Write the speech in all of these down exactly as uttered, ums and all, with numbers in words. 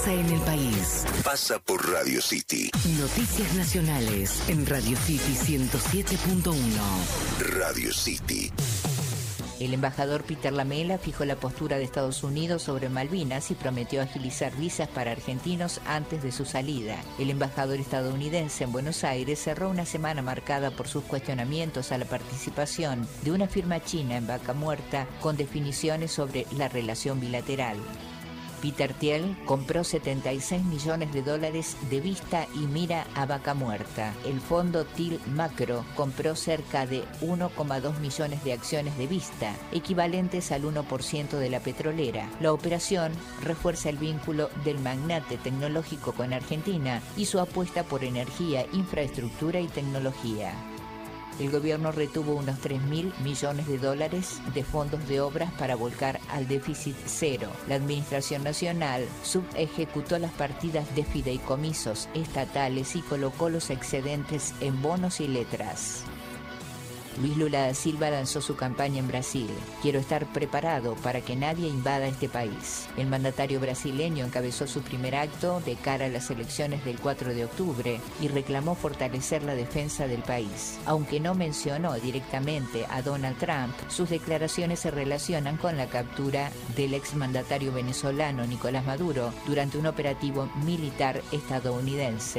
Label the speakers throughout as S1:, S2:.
S1: pasa en el país.
S2: Pasa por Radio City.
S1: Noticias nacionales en Radio City ciento siete punto uno.
S2: Radio City.
S3: El embajador Peter Lamela fijó la postura de Estados Unidos sobre Malvinas y prometió agilizar visas para argentinos antes de su salida. El embajador estadounidense en Buenos Aires cerró una semana marcada por sus cuestionamientos a la participación de una firma china en Vaca Muerta con definiciones sobre la relación bilateral. Peter Thiel compró setenta y seis millones de dólares de Vista y Mira a Vaca Muerta. El fondo Thiel Macro compró cerca de uno coma dos millones de acciones de Vista, equivalentes al uno por ciento de la petrolera. La operación refuerza el vínculo del magnate tecnológico con Argentina y su apuesta por energía, infraestructura y tecnología. El gobierno retuvo unos tres mil millones de dólares de fondos de obras para volcar al déficit cero. La Administración Nacional subejecutó las partidas de fideicomisos estatales y colocó los excedentes en bonos y letras. Luis Lula da Silva lanzó su campaña en Brasil. Quiero estar preparado para que nadie invada este país. El mandatario brasileño encabezó su primer acto de cara a las elecciones del cuatro de octubre y reclamó fortalecer la defensa del país. Aunque no mencionó directamente a Donald Trump, sus declaraciones se relacionan con la captura del exmandatario venezolano Nicolás Maduro durante un operativo militar estadounidense.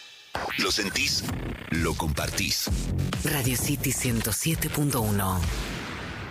S2: Lo sentís, lo compartís.
S1: Radio City ciento siete punto uno.